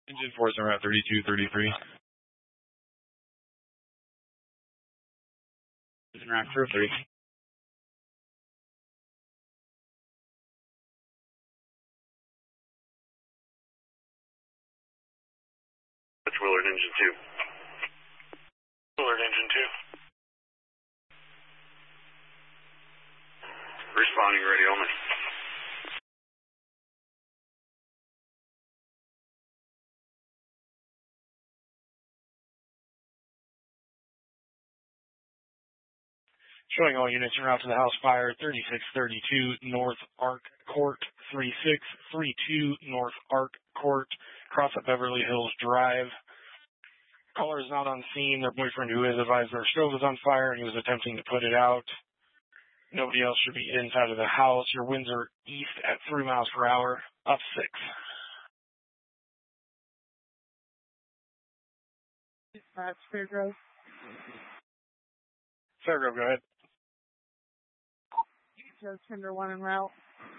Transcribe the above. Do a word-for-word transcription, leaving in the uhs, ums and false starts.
Engine four is around thirty-two thirty-three. Engine around crew three. That's Willard engine two. Willard engine two. Responding ready only. Showing all units en route to the house fire, thirty-six thirty-two North Arc Court, thirty-six thirty-two North Arc Court, cross at Beverly Hills Drive. Caller is not on scene. Their boyfriend, who is advised their stove is on fire, and he was attempting to put it out. Nobody else should be inside of the house. Your winds are east at three miles per hour, up six. That's Fairgrove. Fairgrove, go ahead. So Tender one en route.